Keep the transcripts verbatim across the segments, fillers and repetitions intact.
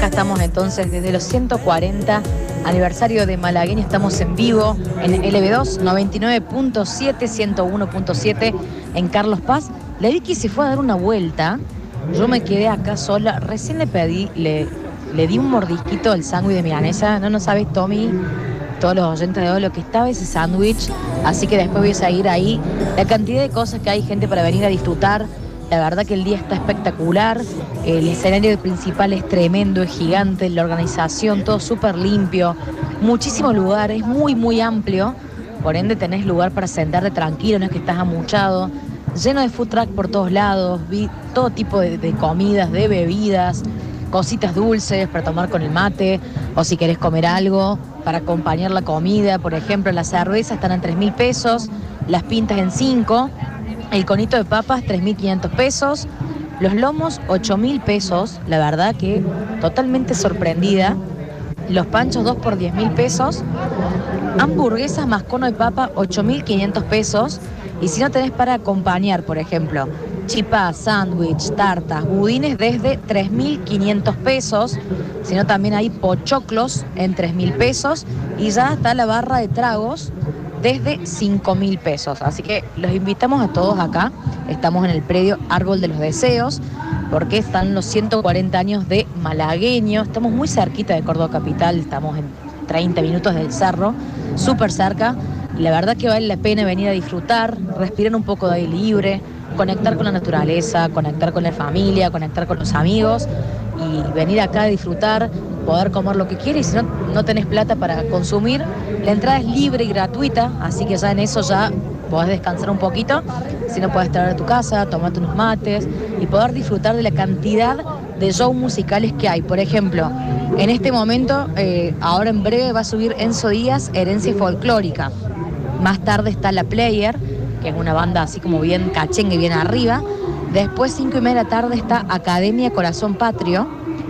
Acá estamos entonces desde los ciento cuarenta aniversario de Malagueño. Estamos en vivo en L B dos, noventa y nueve punto siete, ciento uno punto siete en Carlos Paz. La Vicky se fue a dar una vuelta. Yo me quedé acá sola. Recién le pedí, le, le di un mordisquito al sándwich de milanesa. No, no sabes, Tommy, todos los oyentes de hoy, lo que estaba ese sándwich. Así que después voy a seguir ahí. La cantidad de cosas que hay, gente para venir a disfrutar. La verdad que el día está espectacular. El escenario principal es tremendo, es gigante. La organización, todo súper limpio. Muchísimos lugares, muy, muy amplio. Por ende tenés lugar para sentarte tranquilo, no es que estás amuchado. Lleno de food truck por todos lados. Vi todo tipo de, de comidas, de bebidas, cositas dulces para tomar con el mate. O si querés comer algo para acompañar la comida. Por ejemplo, las cervezas están en tres mil pesos. Las pintas en cinco. El conito de papas, tres mil quinientos pesos. Los lomos, ocho mil pesos. La verdad que totalmente sorprendida. Los panchos, dos por diez mil pesos. Hamburguesas más cono de papa, ocho mil quinientos pesos. Y si no tenés para acompañar, por ejemplo, chipá, sándwich, tartas, budines desde tres mil quinientos pesos. Si no, también hay pochoclos en tres mil pesos. Y ya está la barra de tragos desde cinco mil pesos. Así que los invitamos a todos acá. Estamos en el predio Árbol de los Deseos, porque están los ciento cuarenta años de Malagueño. Estamos muy cerquita de Córdoba Capital, estamos en treinta minutos del cerro, súper cerca. Y la verdad que vale la pena venir a disfrutar, respirar un poco de aire libre, conectar con la naturaleza, conectar con la familia, conectar con los amigos y venir acá a disfrutar, poder comer lo que quieres. Y si no, no tenés plata para consumir, la entrada es libre y gratuita, así que ya en eso ya podés descansar un poquito. Si no, podés estar a tu casa, tomarte unos mates y poder disfrutar de la cantidad de shows musicales que hay. Por ejemplo, en este momento, eh, ahora en breve va a subir Enzo Díaz, Herencia Folclórica. Más tarde está La Player, que es una banda así como bien cachengue, bien arriba. Después, cinco y media de la tarde, está Academia Corazón Patrio.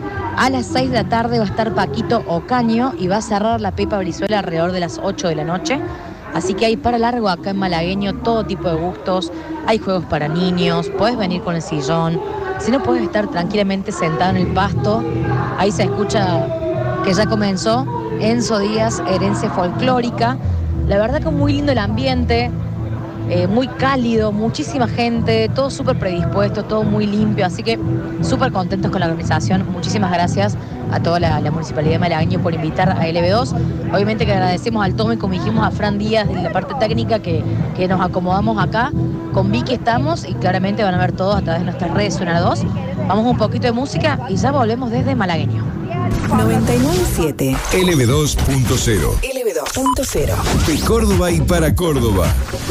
A las seis de la tarde va a estar Paquito Ocaño y va a cerrar la Pepa Brizuela alrededor de las ocho de la noche. Así que hay para largo acá en Malagueño todo tipo de gustos. Hay juegos para niños, puedes venir con el sillón. Si no, puedes estar tranquilamente sentado en el pasto. Ahí se escucha que ya comenzó Enzo Díaz, Herencia Folclórica. La verdad que muy lindo el ambiente. Eh, muy cálido, muchísima gente, todo súper predispuesto, todo muy limpio, así que súper contentos con la organización. Muchísimas gracias a toda la, la Municipalidad de Malagueño por invitar a L B dos. Obviamente que agradecemos al Tommy, como dijimos, a Fran Díaz de la parte técnica que, que nos acomodamos acá. Con Vicky estamos y claramente van a ver todos a través de nuestras redes Suena dos. Vamos un poquito de música y ya volvemos desde Malagueño. noventa y nueve punto siete L B dos punto cero. L B dos punto cero. De Córdoba y para Córdoba.